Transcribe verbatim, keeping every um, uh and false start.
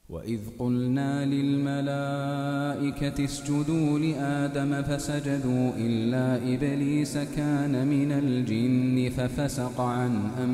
وإذ قلنا للملائكة اسجدوا لآدم فسجدوا إلا إبليس كان من الجن ففسق عن أمر